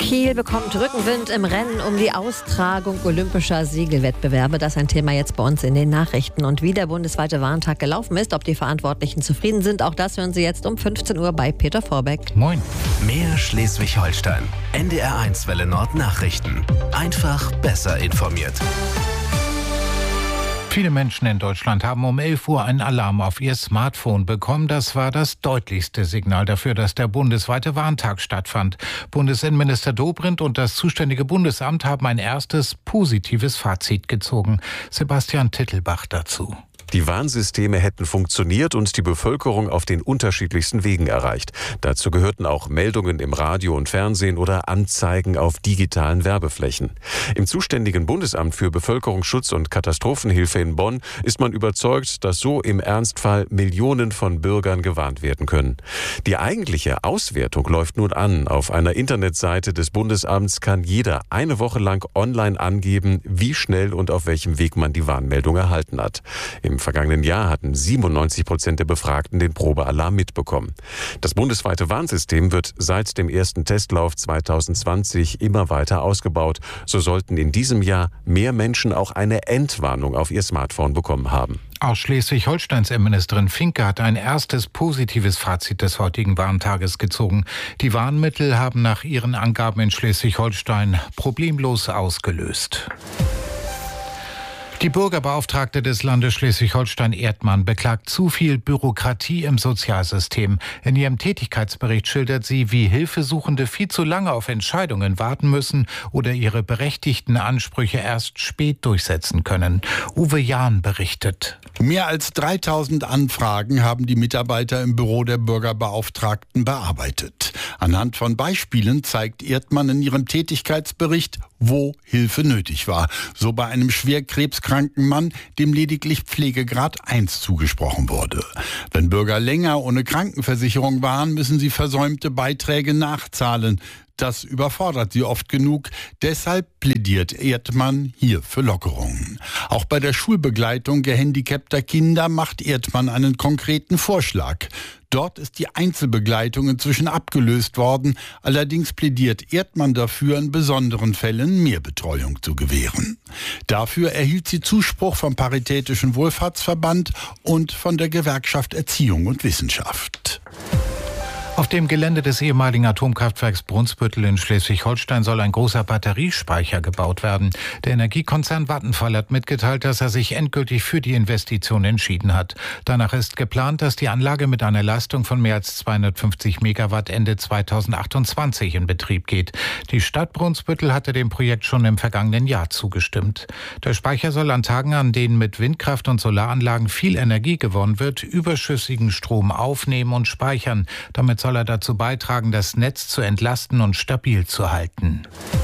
Kiel bekommt Rückenwind im Rennen um die Austragung olympischer Segelwettbewerbe. Das ist ein Thema jetzt bei uns in den Nachrichten. Und wie der bundesweite Warntag gelaufen ist, ob die Verantwortlichen zufrieden sind, auch das hören Sie jetzt um 15 Uhr bei Peter Vorbeck. Moin. Mehr Schleswig-Holstein. NDR1 Welle Nord Nachrichten. Einfach besser informiert. Viele Menschen in Deutschland haben um 11 Uhr einen Alarm auf ihr Smartphone bekommen. Das war das deutlichste Signal dafür, dass der bundesweite Warntag stattfand. Bundesinnenminister Dobrindt und das zuständige Bundesamt haben ein erstes positives Fazit gezogen. Sebastian Tittelbach dazu. Die Warnsysteme hätten funktioniert und die Bevölkerung auf den unterschiedlichsten Wegen erreicht. Dazu gehörten auch Meldungen im Radio und Fernsehen oder Anzeigen auf digitalen Werbeflächen. Im zuständigen Bundesamt für Bevölkerungsschutz und Katastrophenhilfe in Bonn ist man überzeugt, dass so im Ernstfall Millionen von Bürgern gewarnt werden können. Die eigentliche Auswertung läuft nun an. Auf einer Internetseite des Bundesamts kann jeder eine Woche lang online angeben, wie schnell und auf welchem Weg man die Warnmeldung erhalten hat. Im vergangenen Jahr hatten 97% der Befragten den Probealarm mitbekommen. Das bundesweite Warnsystem wird seit dem ersten Testlauf 2020 immer weiter ausgebaut. So sollten in diesem Jahr mehr Menschen auch eine Entwarnung auf ihr Smartphone bekommen haben. Aus Schleswig-Holsteins Innenministerin Finke hat ein erstes positives Fazit des heutigen Warntages gezogen. Die Warnmittel haben nach ihren Angaben in Schleswig-Holstein problemlos ausgelöst. Die Bürgerbeauftragte des Landes Schleswig-Holstein Erdmann beklagt zu viel Bürokratie im Sozialsystem. In ihrem Tätigkeitsbericht schildert sie, wie Hilfesuchende viel zu lange auf Entscheidungen warten müssen oder ihre berechtigten Ansprüche erst spät durchsetzen können. Uwe Jahn berichtet. Mehr als 3000 Anfragen haben die Mitarbeiter im Büro der Bürgerbeauftragten bearbeitet. Anhand von Beispielen zeigt Erdmann in ihrem Tätigkeitsbericht, wo Hilfe nötig war. So bei einem schwer krebskranken Mann, dem lediglich Pflegegrad 1 zugesprochen wurde. Wenn Bürger länger ohne Krankenversicherung waren, müssen sie versäumte Beiträge nachzahlen. Das überfordert sie oft genug. Deshalb plädiert Erdmann hier für Lockerungen. Auch bei der Schulbegleitung gehandicapter Kinder macht Erdmann einen konkreten Vorschlag. Dort ist die Einzelbegleitung inzwischen abgelöst worden. Allerdings plädiert Erdmann dafür, in besonderen Fällen mehr Betreuung zu gewähren. Dafür erhielt sie Zuspruch vom Paritätischen Wohlfahrtsverband und von der Gewerkschaft Erziehung und Wissenschaft. Auf dem Gelände des ehemaligen Atomkraftwerks Brunsbüttel in Schleswig-Holstein soll ein großer Batteriespeicher gebaut werden. Der Energiekonzern Vattenfall hat mitgeteilt, dass er sich endgültig für die Investition entschieden hat. Danach ist geplant, dass die Anlage mit einer Leistung von mehr als 250 Megawatt Ende 2028 in Betrieb geht. Die Stadt Brunsbüttel hatte dem Projekt schon im vergangenen Jahr zugestimmt. Der Speicher soll an Tagen, an denen mit Windkraft und Solaranlagen viel Energie gewonnen wird, überschüssigen Strom aufnehmen und speichern. Damit soll er dazu beitragen, das Netz zu entlasten und stabil zu halten.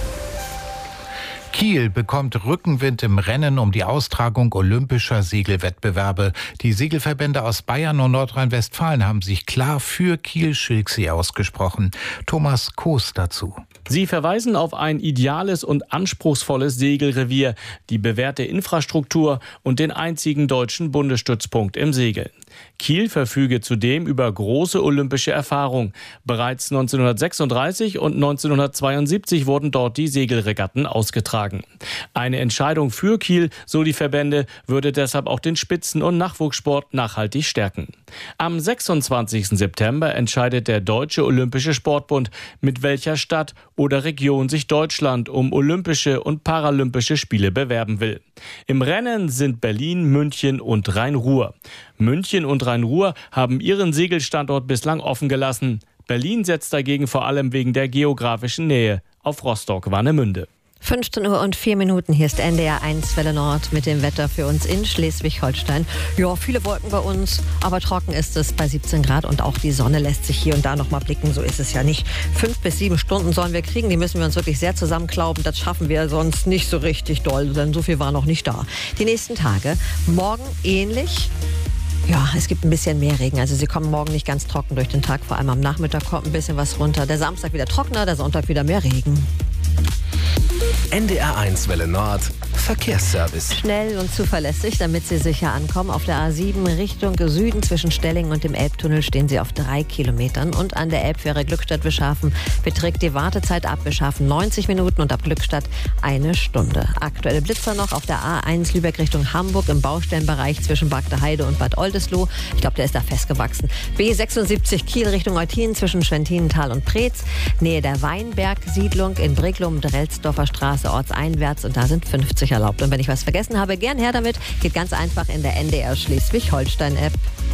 Kiel bekommt Rückenwind im Rennen um die Austragung olympischer Segelwettbewerbe. Die Segelverbände aus Bayern und Nordrhein-Westfalen haben sich klar für Kiel-Schilksee ausgesprochen. Thomas Koos dazu. Sie verweisen auf ein ideales und anspruchsvolles Segelrevier, die bewährte Infrastruktur und den einzigen deutschen Bundesstützpunkt im Segeln. Kiel verfüge zudem über große olympische Erfahrung. Bereits 1936 und 1972 wurden dort die Segelregatten ausgetragen. Eine Entscheidung für Kiel, so die Verbände, würde deshalb auch den Spitzen- und Nachwuchssport nachhaltig stärken. Am 26. September entscheidet der Deutsche Olympische Sportbund, mit welcher Stadt oder Region sich Deutschland um Olympische und Paralympische Spiele bewerben will. Im Rennen sind Berlin, München und Rhein-Ruhr. München und Rhein-Ruhr haben ihren Segelstandort bislang offen gelassen. Berlin setzt dagegen vor allem wegen der geografischen Nähe auf Rostock-Warnemünde. 15 Uhr und 4 Minuten. Hier ist NDR1 Welle Nord mit dem Wetter für uns in Schleswig-Holstein. Ja, viele Wolken bei uns, aber trocken ist es bei 17 Grad und auch die Sonne lässt sich hier und da noch mal blicken. So ist es ja nicht. 5 bis 7 Stunden sollen wir kriegen. Die müssen wir uns wirklich sehr zusammenklauben. Das schaffen wir sonst nicht so richtig doll, denn so viel war noch nicht da. Die nächsten Tage, morgen ähnlich. Ja, es gibt ein bisschen mehr Regen. Also sie kommen morgen nicht ganz trocken durch den Tag. Vor allem am Nachmittag kommt ein bisschen was runter. Der Samstag wieder trockener, der Sonntag wieder mehr Regen. NDR1 Welle Nord Verkehrsservice. Schnell und zuverlässig, damit Sie sicher ankommen. Auf der A7 Richtung Süden zwischen Stellingen und dem Elbtunnel stehen Sie auf 3 Kilometern. Und an der Elbfähre Glückstadt-Wischhafen beträgt die Wartezeit ab Wischhafen 90 Minuten und ab Glückstadt 1 Stunde. Aktuelle Blitzer noch auf der A1 Lübeck Richtung Hamburg im Baustellenbereich zwischen Bagdeheide und Bad Oldesloe. Ich glaube, der ist da festgewachsen. B76 Kiel Richtung Eutin zwischen Schwentinental und Preetz. Nähe der Weinberg-Siedlung in Briglum, Drelsdorfer Straße ortseinwärts und da sind 50 erlaubt. Und wenn ich was vergessen habe, gern her damit. Geht ganz einfach in der NDR Schleswig-Holstein-App.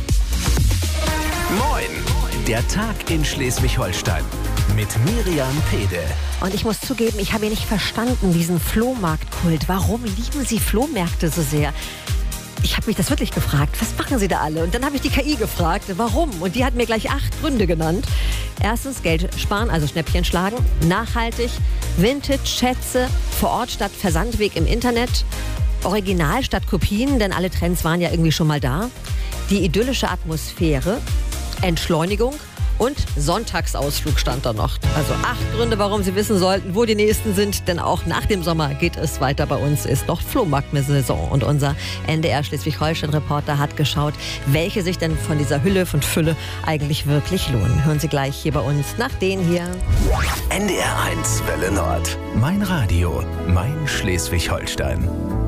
Moin, der Tag in Schleswig-Holstein mit Miriam Pede. Und ich muss zugeben, ich habe nicht verstanden, diesen Flohmarktkult. Warum lieben Sie Flohmärkte so sehr? Ich habe mich das wirklich gefragt. Was machen Sie da alle? Und dann habe ich die KI gefragt, warum? Und die hat mir gleich 8 Gründe genannt. Erstens Geld sparen, also Schnäppchen schlagen. Nachhaltig, Vintage-Schätze, vor Ort statt Versandweg im Internet. Original statt Kopien, denn alle Trends waren ja irgendwie schon mal da. Die idyllische Atmosphäre, Entschleunigung und Sonntagsausflug stand da noch. Also 8 Gründe, warum Sie wissen sollten, wo die nächsten sind. Denn auch nach dem Sommer geht es weiter. Bei uns ist noch Flohmarktsaison. Und unser NDR Schleswig-Holstein-Reporter hat geschaut, welche sich denn von dieser Hülle von Fülle eigentlich wirklich lohnen. Hören Sie gleich hier bei uns nach denen hier. NDR 1 Welle Nord. Mein Radio, mein Schleswig-Holstein.